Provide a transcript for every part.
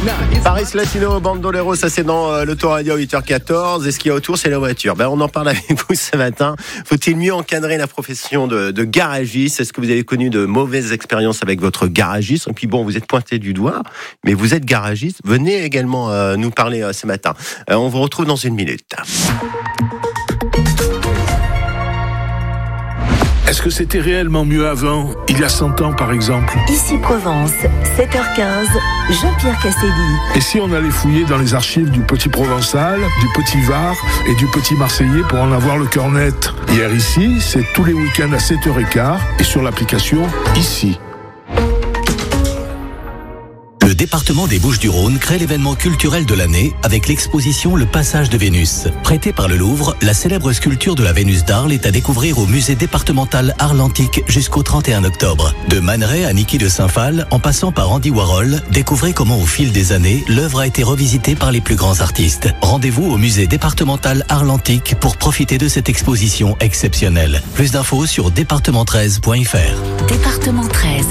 Paris Latino, Bandolero, ça c'est dans l'autoradio 8h14. Et ce qu'il y a autour, c'est la voiture. On en parle avec vous ce matin. Faut-il mieux encadrer la profession de garagiste? Est-ce que vous avez connu de mauvaises expériences avec votre garagiste? Et puis vous êtes pointé du doigt, mais vous êtes garagiste. Venez également nous parler ce matin. On vous retrouve dans une minute. Est-ce que c'était réellement mieux avant, il y a 100 ans par exemple? Ici Provence, 7h15, Jean-Pierre Casselli. Et si on allait fouiller dans les archives du Petit Provençal, du Petit Var et du Petit Marseillais pour en avoir le cœur net? Hier ici, c'est tous les week-ends à 7h15 et sur l'application Ici. Le département des Bouches-du-Rhône crée l'événement culturel de l'année avec l'exposition Le Passage de Vénus. Prêtée par le Louvre, la célèbre sculpture de la Vénus d'Arles est à découvrir au musée départemental Arles Antiques jusqu'au 31 octobre. De Man Ray à Niki de Saint-Phal, en passant par Andy Warhol, découvrez comment au fil des années, l'œuvre a été revisitée par les plus grands artistes. Rendez-vous au musée départemental Arles Antiques pour profiter de cette exposition exceptionnelle. Plus d'infos sur département13.fr. Département 13.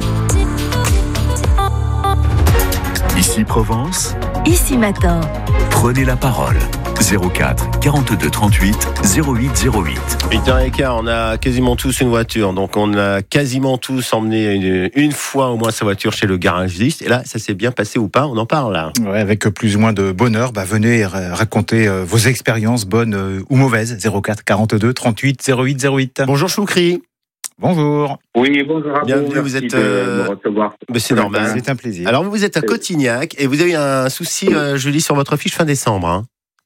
Ici Provence, Ici Matin. prenez la parole. 04 42 38 08 08. 8h15, on a quasiment tous une voiture, donc on a quasiment tous emmené une fois au moins sa voiture chez le garagiste. Et là, ça s'est bien passé ou pas? On en parle là. Ouais, avec plus ou moins de bonheur, venez raconter vos expériences bonnes ou mauvaises. 04 42 38 08 08. Bonjour Choukri. Bonjour. Oui, bonjour à vous. Bienvenue, vous Merci êtes, de me recevoir. C'est normal. C'est un plaisir. Alors vous êtes à Cotignac et vous avez eu un souci, je lis sur votre fiche fin décembre. Hein.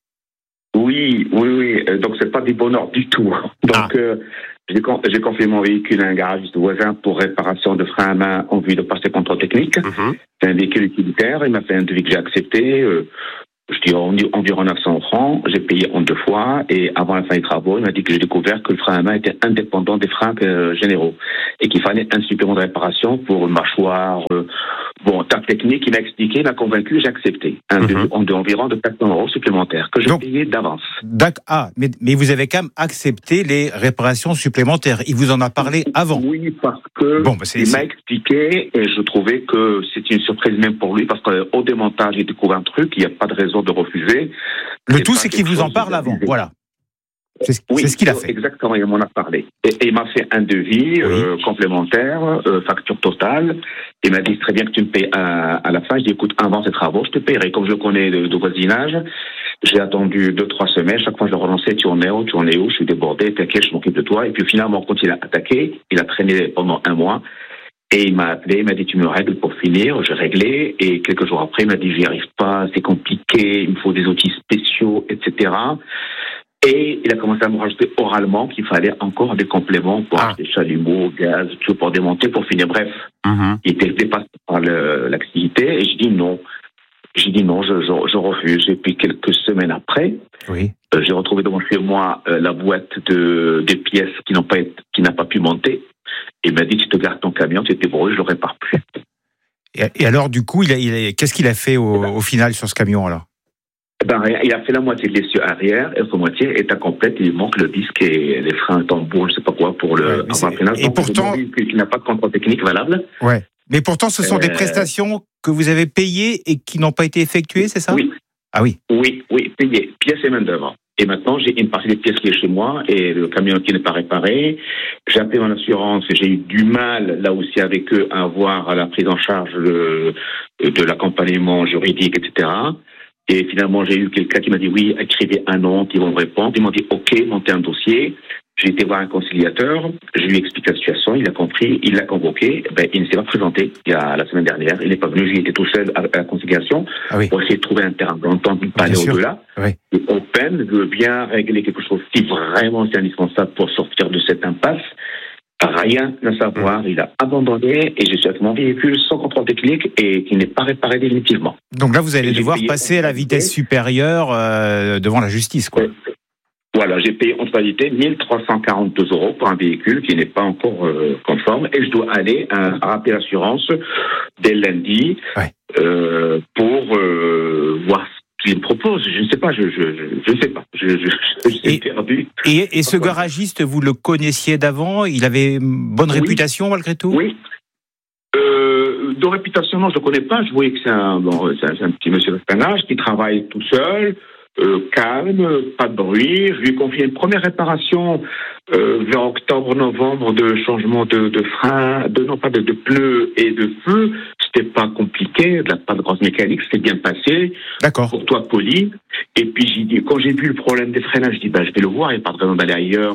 Oui. Donc c'est pas du bonheur du tout. Donc j'ai confié mon véhicule à un garagiste voisin pour réparation de frein à main en vue de passer contrôle technique. C'est un véhicule utilitaire. Il m'a fait un devis que j'ai accepté. Je dis environ 900 francs. J'ai payé en 2 fois. Et avant la fin des travaux, il m'a dit que j'ai découvert que le frein à main était indépendant des freins généraux et qu'il fallait un supplément de réparation pour une mâchoire. Table technique, il m'a expliqué, il m'a convaincu, j'ai accepté. Environ de 400 € supplémentaires que j'ai payé d'avance. Mais vous avez quand même accepté les réparations supplémentaires. Il vous en a parlé avant. Oui, parce que il m'a expliqué et je trouvais que c'était une surprise même pour lui parce qu'au démontage, il découvre un truc, il n'y a pas de raison de refuser. Le tout, c'est qu'il vous en parle avant. Voilà. C'est ce qu'il a fait. Exactement, il m'en a parlé. Et il m'a fait un devis complémentaire, facture totale. Il m'a dit, très bien que tu me payes à la fin. Je dis, écoute, avant ces travaux, je te paierai. Comme je connais de voisinage, j'ai attendu 2-3 semaines. Chaque fois, je le relançais, tu en es où? Je suis débordé, t'inquiète, je m'occupe de toi. Et puis finalement, quand il a attaqué, il a traîné pendant 1 mois. Et il m'a appelé, il m'a dit, tu me règles pour finir. J'ai réglé. Et quelques jours après, il m'a dit, j'y arrive pas, c'est compliqué, il me faut des outils spéciaux, etc. Et il a commencé à me rajouter oralement qu'il fallait encore des compléments pour acheter chalumeau, gaz, tout pour démonter, pour finir. Bref, il était dépassé par l'activité et je dis non. Je refuse. Et puis quelques semaines après, j'ai retrouvé devant chez moi la boîte des pièces qui n'a pas pu monter. Et il m'a dit, tu te gardes ton camion, tu étais brûlé, je le répare plus. Et alors, du coup, qu'est-ce qu'il a fait au final sur ce camion alors? Il a fait la moitié de l'essieu arrière et l'autre moitié est incomplète. Il manque le disque et les freins tambour, je sais pas quoi, pour le freinage. Et pourtant, il n'a pas de contrôle technique valable. Ouais. Mais pourtant, ce sont des prestations que vous avez payées et qui n'ont pas été effectuées, c'est ça? Oui. Ah oui. Oui, payées, pièces et main d'œuvre. Et maintenant, j'ai une partie des pièces qui est chez moi et le camion qui n'est pas réparé. J'ai appelé mon assurance et j'ai eu du mal, là aussi, avec eux, à avoir la prise en charge de l'accompagnement juridique, etc. Et finalement, j'ai eu quelqu'un qui m'a dit, oui, écrivez un nom, ils vont me répondre. Ils m'ont dit, OK, montez un dossier. J'ai été voir un conciliateur, je lui ai expliqué la situation, il a compris, il l'a convoqué. Il ne s'est pas présenté la semaine dernière. Il n'est pas venu, j'y étais tout seul à la conciliation pour essayer de trouver un terrain d'entente, pas aller au-delà. Et Open veut bien régler quelque chose si vraiment c'est indispensable pour sortir de cette impasse. Rien à savoir, il a abandonné et je suis avec mon véhicule sans contrôle technique et qui n'est pas réparé définitivement. Donc là, vous allez devoir passer à la vitesse supérieure devant la justice, quoi. Voilà, j'ai payé en totalité 1 342 € pour un véhicule qui n'est pas encore conforme et je dois aller rappeler l'assurance dès lundi pour voir ce qu'il me propose. Je ne sais pas, je ne sais pas. Je suis perdu. Et ce garagiste, vous le connaissiez d'avant? Il avait une bonne réputation malgré tout? Oui. de réputation, non, je le connais pas. Je voyais que c'est un petit monsieur de certain âge qui travaille tout seul, calme, pas de bruit. Je lui ai confié une première réparation vers octobre-novembre de changement de frein, de pneus et de feu. C'était pas compliqué, pas de grosse mécanique, c'était bien passé. D'accord. Pour toi, poli. Et puis quand j'ai vu le problème des freinages, je dis je vais le voir, il n'y a pas de raison d'aller ailleurs.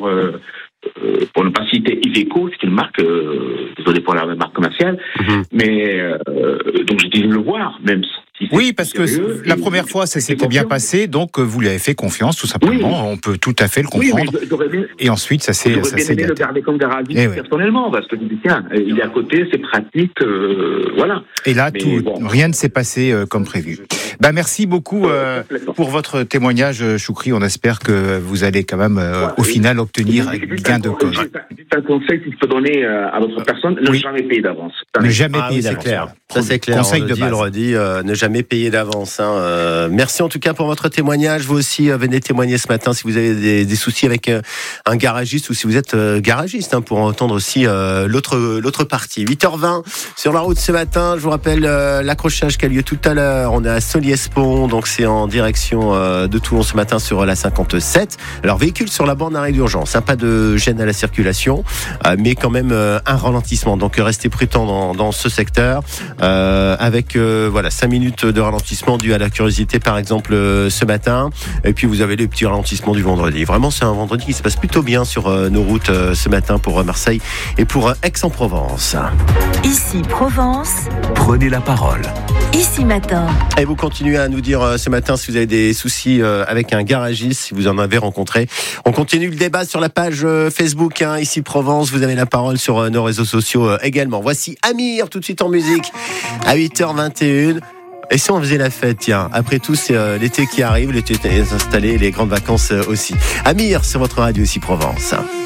Pour ne pas citer Iveco, c'est une marque, désolé pour la marque commerciale, mais donc j'ai dit de le voir, même si oui, parce que la première fois, ça s'était bien passé, donc vous lui avez fait confiance, tout simplement. Oui. On peut tout à fait le comprendre. Oui, et ensuite, ça s'est gâté. J'aurais bien aimé le garder comme garagiste personnellement, parce que je me dis, tiens, il est à côté, c'est pratique, voilà. Et là, rien ne s'est passé comme prévu. Merci beaucoup pour votre témoignage, Choukri. On espère que vous allez quand même, au final, obtenir gain de cause. C'est un conseil que je peux donner à votre personne, ne jamais payer d'avance. Ne jamais payer d'avance. C'est clair. Ça, c'est clair. Conseil on de base. le redit, ne jamais payer d'avance. Merci en tout cas pour votre témoignage. Vous aussi, venez témoigner ce matin si vous avez des soucis avec un garagiste ou si vous êtes garagiste, pour entendre aussi l'autre partie. 8h20 sur la route ce matin. Je vous rappelle l'accrochage qui a lieu tout à l'heure. On est à Soliès-Pont, donc c'est en direction de Toulon ce matin sur la 57. Alors, véhicule sur la borne d'arrêt d'urgence. Pas de gêne à la circulation, mais quand même un ralentissement. Donc, restez prudents dans ce secteur. Avec 5 minutes de ralentissement dû à la curiosité par exemple ce matin, et puis vous avez les petits ralentissements du vendredi. Vraiment c'est un vendredi qui se passe plutôt bien sur nos routes ce matin pour Marseille et pour Aix-en-Provence. Ici Provence, prenez la parole. Ici Matin. Et vous continuez à nous dire ce matin si vous avez des soucis avec un garagiste, si vous en avez rencontré. On continue le débat sur la page Facebook, Ici Provence. Vous avez la parole sur nos réseaux sociaux également. Voici Amir tout de suite en musique à 8h21. Et si on faisait la fête, tiens, après tout c'est l'été qui arrive, l'été est installé, les grandes vacances aussi. Amir sur votre radio Ici Provence.